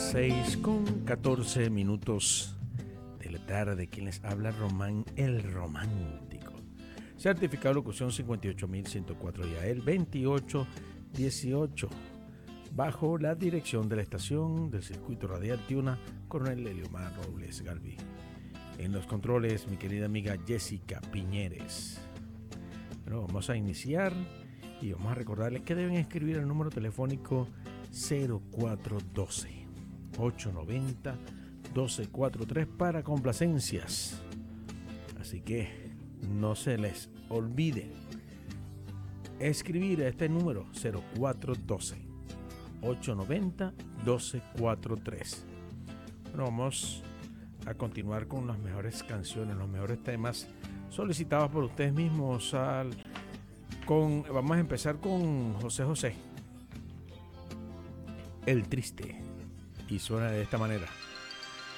6:14 de la tarde. Quien les habla, Román el Romántico. Certificado de locución 58104 y a él 2818. Bajo la dirección de la estación del circuito radial Tiuna, Coronel Eliomar Robles Galvi. En los controles, mi querida amiga Jessica Piñeres. Bueno, vamos a iniciar y vamos a recordarles que deben escribir el número telefónico 0412 890 1243 para complacencias. Así que no se les olvide escribir a este número 0412 890 1243. Bueno, vamos a continuar con las mejores canciones, los mejores temas solicitados por ustedes mismos. Vamos a empezar con José José, El Triste, y suena de esta manera.